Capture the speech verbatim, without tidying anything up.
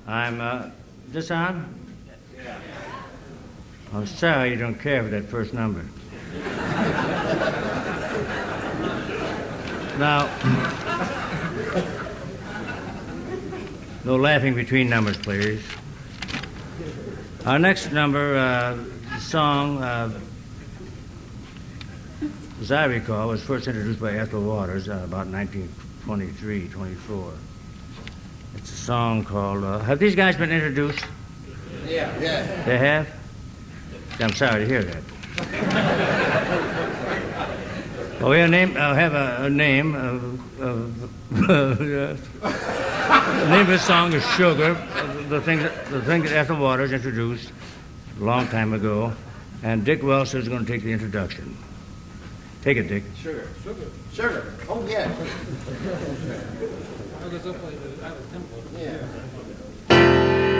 I'm, uh, this on? Yeah. I'm sorry you don't care for that first number. Now, no laughing between numbers, please. Our next number, uh, song, uh, as I recall, was first introduced by Ethel Waters uh, about nineteen twenty-three, twenty-four. It's a song called, uh, have these guys been introduced? Yeah. Yeah. They have? I'm sorry to hear that. Well, we have, name, uh, have a, a name. Of, of, uh, the name of the song is Sugar, the thing, that, the thing that Ethel Waters introduced a long time ago. And Dick Welch is going to take the introduction. Take it, Dick. Sugar. Sugar. Sugar. Oh, yeah. I was up like the temple. Yeah.